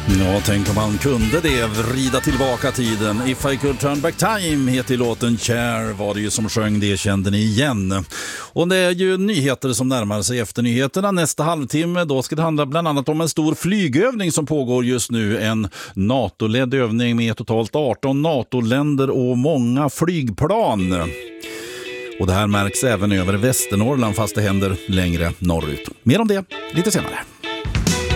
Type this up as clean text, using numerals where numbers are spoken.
Ja, tänk om man kunde det, vrida tillbaka tiden. If I could turn back time heter låten Cher, var det ju som sjöng det, kände ni igen. Och det är ju nyheter som närmar sig efter nyheterna. Nästa halvtimme, då ska det handla bland annat om en stor flygövning som pågår just nu. En NATO-ledd övning med totalt 18 NATO-länder och många flygplan. Och det här märks även över Västernorrland fast det händer längre norrut. Mer om det lite senare.